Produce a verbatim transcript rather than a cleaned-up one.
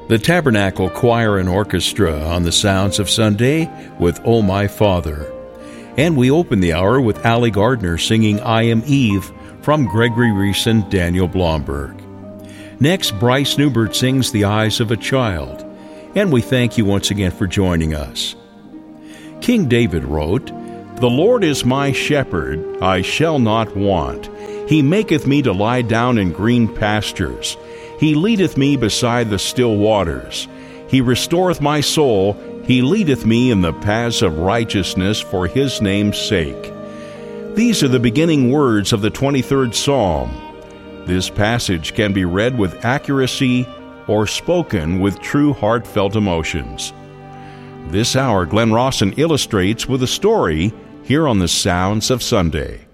The Tabernacle Choir and Orchestra on the Sounds of Sunday with Oh My Father. And we open the hour with Allie Gardner singing I Am Eve from Gregory Reese and Daniel Blomberg. Next, Bryce Newbert sings The Eyes of a Child. And we thank you once again for joining us. King David wrote, "The Lord is my shepherd, I shall not want. He maketh me to lie down in green pastures. He leadeth me beside the still waters. He restoreth my soul. He leadeth me in the paths of righteousness for his name's sake." These are the beginning words of the twenty-third Psalm. This passage can be read with accuracy or spoken with true heartfelt emotions. This hour, Glenn Rawson illustrates with a story here on the Sounds of Sunday.